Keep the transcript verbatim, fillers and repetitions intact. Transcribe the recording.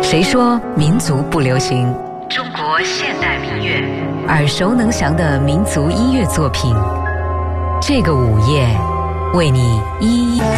谁说民族不流行？ 中国现代民乐， 耳熟能详的民族音乐作品，这个午夜为你一一